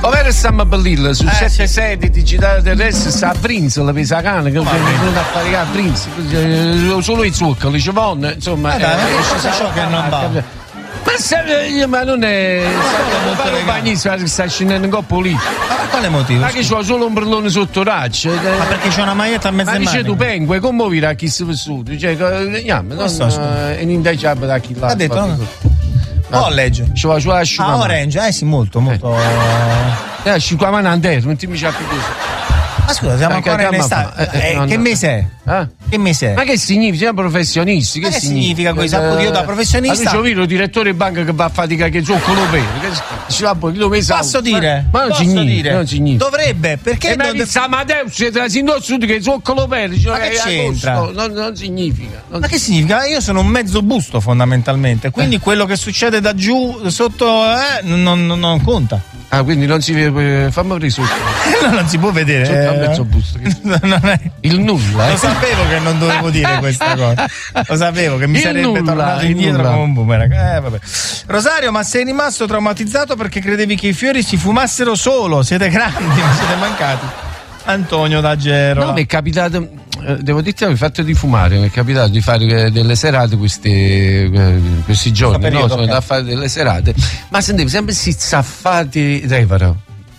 Ovvero stiamo a bellilla su 7 sedi digitali terrestri sta a Prince, la pesa cane che non a fare a Prince, solo i zuccheri, ci vanno, insomma. Ciò che non va. Ma non è. Fare un bagnissimo che sta scendendo in coppa lì. Ma per quale motivo? Ma che c'ho solo un brillone sotto raccia. Ma perché c'è una maglietta a mezza mano? Ma dice tu pengue, come vuoi a chi si è vissuto? Cioè, è indaggiato da chi l'ha. Ha detto no? College. Ci va sulla asciugamano. Orange, sì, molto. Asciugamano a terra, non ti mi c'ha più così. Ma scusa, siamo ancora in estate. Che mese è? Che mese è? Ma che significa? Siamo professionisti. Che significa questo? Io da professionista. Ma io il direttore di banca che va a fatica che zoccolo bene. Posso dire? Ma non significa. Dovrebbe, perché non Amadeus si trasi indosso che zoccolo bene. Ma che c'entra? Non significa. Ma che significa? Io sono un mezzo busto fondamentalmente, quindi quello che succede da giù sotto non conta. Ah, quindi non si vede, fammi aprire sotto. Non si può vedere. Sotto a mezzo busto. Non è il nulla. Lo sapevo che non dovevo dire questa cosa. Lo sapevo che mi sarebbe tornato indietro come un boomerang. Vabbè. Rosario, ma sei rimasto traumatizzato perché credevi che i fiori si fumassero solo? Siete grandi, ma siete mancati. Antonio da Gero. No, mi è capitato, devo dirti, il fatto di fumare, mi è capitato di fare delle serate questi giorni, periodo, sono andato a fare delle serate, ma sentivo sempre questi zaffati Revaro.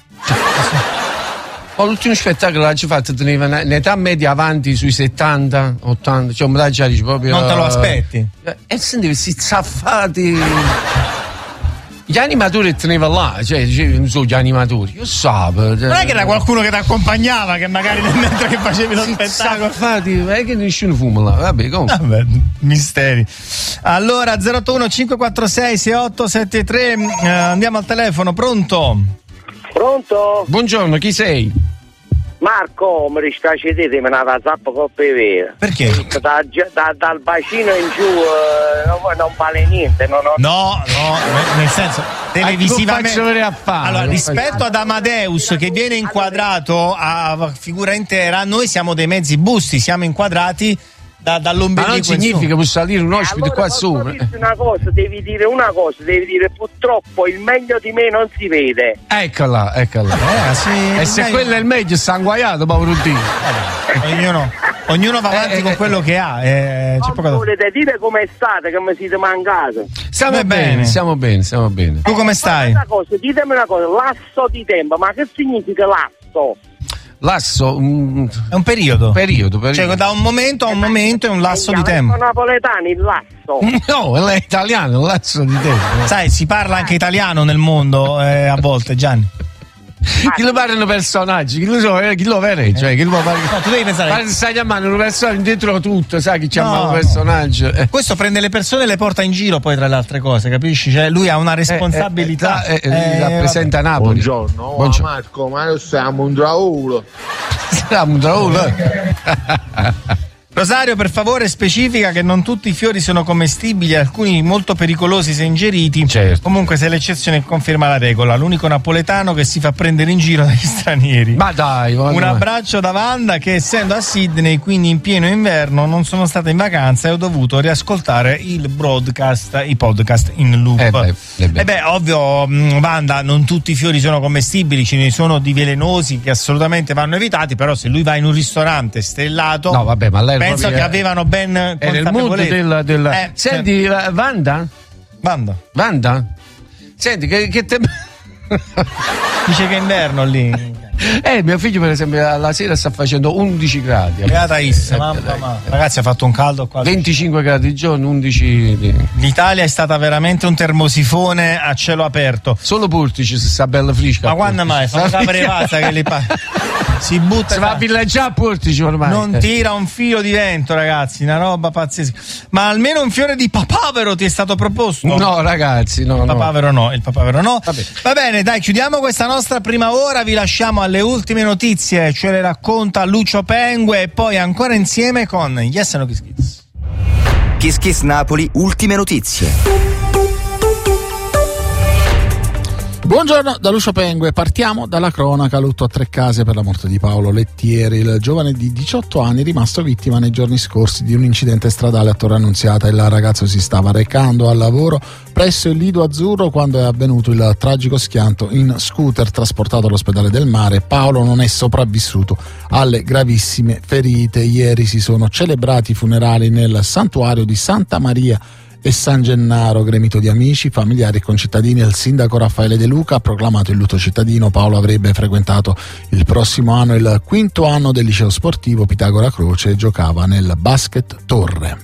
L'ultimo spettacolo l'ho fatto, teneva un'età media avanti sui 70, 80, cioè un già dice proprio. Non te lo aspetti? E sentivo questi zaffati. Gli animatori teneva là, cioè non so gli animatori, io sapevo. Non è che era qualcuno che ti accompagnava, che magari mentre che facevi lo spettacolo. Infatti, è che nessuno fuma là, vabbè, comunque. Vabbè, misteri. Allora, 081 546 6873, andiamo al telefono, pronto? Pronto? Buongiorno, chi sei? Marco, mi dispiace di te, me ne da zappa coppa vera. Perché? Dal bacino in giù non vale niente. No, nel senso, televisivamente. Allora, rispetto ad Amadeus che viene inquadrato a figura intera, noi siamo dei mezzi busti, siamo inquadrati dall'ombelico. Ma non significa può salire un ospite allora, qua sopra. Devi dire purtroppo il meglio di me non si vede. Eccola. Sì, e se quello è il meglio, sta inguaiato, povero Dio. Ognuno va avanti con quello che ha. Volete dire come state, che mi siete mancato? Stiamo bene. Tu come stai? Ditemi una cosa, lasso di tempo, ma che significa lasso? Lasso è un periodo. Cioè da un momento a un momento è un lasso di tempo. Sono napoletani il lasso. No, è italiano, un lasso di tempo. Sai, si parla anche italiano nel mondo a volte, Gianni. Chi lo parlano personaggi, chi lo vede, cioè chi lo parla. No, tu devi pensare. Stai chiamando un personaggio dietro tutto, sai chi chiama un personaggio. Questo prende le persone e le porta in giro poi tra le altre cose, capisci? Cioè lui ha una responsabilità. Rappresenta Napoli. Buongiorno. Marco, ma noi siamo un draulo. Rosario, per favore specifica che non tutti i fiori sono commestibili, alcuni molto pericolosi se ingeriti. Certo. Comunque se l'eccezione conferma la regola, l'unico napoletano che si fa prendere in giro dagli stranieri. Ma dai, un abbraccio da Wanda che essendo a Sydney, quindi in pieno inverno, non sono stata in vacanza e ho dovuto riascoltare i podcast in loop. Ovvio, Wanda, non tutti i fiori sono commestibili, ce ne sono di velenosi che assolutamente vanno evitati, però se lui va in un ristorante stellato. No, vabbè, ma lei penso che avevano ben nel mondo del senti, Wanda? Senti che te dice che è inverno lì. Mio figlio per esempio alla sera sta facendo 11 gradi. Ragazzi, ha fatto un caldo qua. 25 gradi di giorno, 11. L'Italia è stata veramente un termosifone a cielo aperto. Solo Portici si sta bella frisca. Ma quando mai? Fa una prevata che si butta. Si va a villaggiare a Portici ormai. Non tira un filo di vento, ragazzi, una roba pazzesca. Ma almeno un fiore di papavero ti è stato proposto? No, ragazzi, no. Il papavero no. Va bene, dai, chiudiamo questa nostra prima ora, vi lasciamo alle ultime notizie, ce le racconta Lucio Pengue e poi ancora insieme con Yes No Kiss Kiss. Kiss Kiss Napoli, ultime notizie. Buongiorno da Lucio Pengue, partiamo dalla cronaca. Lutto a Tre Case per la morte di Paolo Lettieri, il giovane di 18 anni rimasto vittima nei giorni scorsi di un incidente stradale a Torre Annunziata. Il ragazzo si stava recando al lavoro presso il Lido Azzurro quando è avvenuto il tragico schianto in scooter. Trasportato all'ospedale del Mare, Paolo non è sopravvissuto alle gravissime ferite. Ieri si sono celebrati i funerali nel santuario di Santa Maria e San Gennaro, gremito di amici, familiari e concittadini. Il sindaco Raffaele De Luca ha proclamato il lutto cittadino. Paolo avrebbe frequentato il prossimo anno il 5° anno del liceo sportivo Pitagora Croce e giocava nel Basket Torre.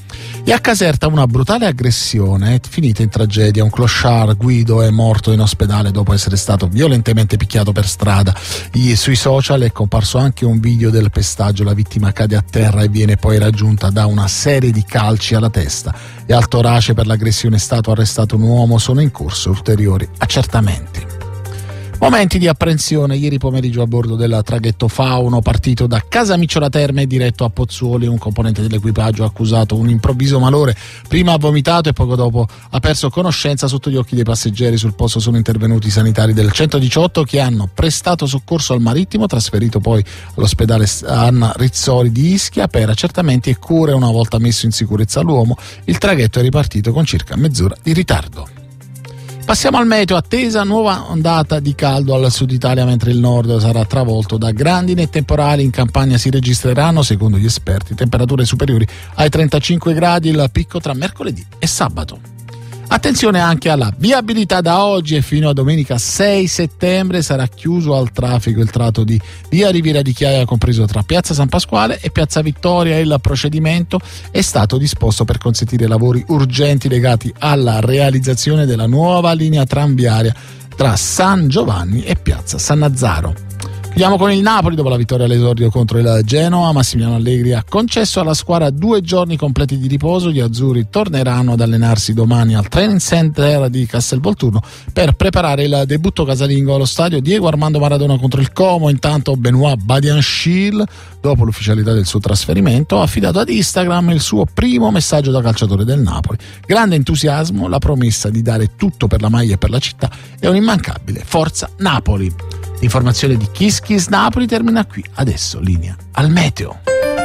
E a Caserta una brutale aggressione è finita in tragedia. Un clochard, Guido, è morto in ospedale dopo essere stato violentemente picchiato per strada. Sui social è comparso anche un video del pestaggio. La vittima cade a terra e viene poi raggiunta da una serie di calci alla testa e al torace. Per l'aggressione è stato arrestato un uomo, sono in corso ulteriori accertamenti. Momenti di apprensione ieri pomeriggio a bordo del traghetto Fauno partito da Casamicciola Terme e diretto a Pozzuoli. Un componente dell'equipaggio ha accusato un improvviso malore, prima ha vomitato e poco dopo ha perso conoscenza. Sotto gli occhi dei passeggeri sul posto sono intervenuti i sanitari del 118 che hanno prestato soccorso al marittimo, trasferito poi all'ospedale Anna Rizzoli di Ischia per accertamenti e cure. Una volta messo in sicurezza l'uomo, il traghetto è ripartito con circa mezz'ora di ritardo. Passiamo al meteo, attesa nuova ondata di caldo al sud Italia mentre il nord sarà travolto da grandine e temporali. In Campania si registreranno, secondo gli esperti, temperature superiori ai 35 gradi, il picco tra mercoledì e sabato. Attenzione anche alla viabilità. Da oggi e fino a domenica 6 settembre sarà chiuso al traffico il tratto di via Riviera di Chiaia compreso tra Piazza San Pasquale e Piazza Vittoria. Il procedimento è stato disposto per consentire lavori urgenti legati alla realizzazione della nuova linea tranviaria tra San Giovanni e Piazza San Nazzaro. Chiudiamo con il Napoli. Dopo la vittoria all'esordio contro il Genoa, Massimiliano Allegri ha concesso alla squadra 2 giorni completi di riposo. Gli azzurri torneranno ad allenarsi domani al training center di Castelvolturno per preparare il debutto casalingo allo stadio Diego Armando Maradona contro il Como. Intanto Benoît Badiashile, dopo l'ufficialità del suo trasferimento, ha affidato ad Instagram il suo primo messaggio da calciatore del Napoli. Grande entusiasmo, la promessa di dare tutto per la maglia e per la città e un immancabile Forza Napoli. L'informazione di Kiss Kiss Napoli termina qui. Adesso linea al meteo.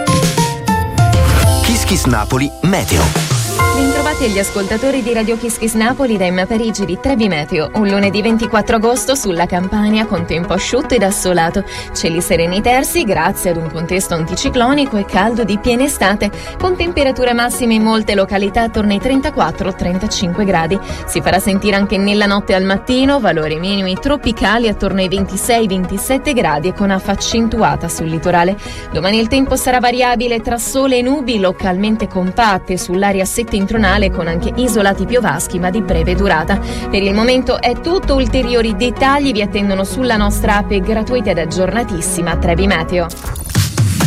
Kiss Kiss Napoli Meteo. Bentrovati agli ascoltatori di Radio Kiss Kiss Napoli da Emma Parigi di Trevi Meteo. Un lunedì 24 agosto sulla Campania con tempo asciutto ed assolato. Cieli sereni tersi grazie ad un contesto anticiclonico e caldo di piena estate, con temperature massime in molte località attorno ai 34-35 gradi. Si farà sentire anche nella notte al mattino, valori minimi tropicali attorno ai 26-27 gradi e con afa accentuata sul litorale. Domani il tempo sarà variabile tra sole e nubi localmente compatte sull'area settentrionale con anche isolati piovaschi ma di breve durata. Per il momento è tutto, ulteriori dettagli vi attendono sulla nostra app gratuita ed aggiornatissima Trevi Meteo.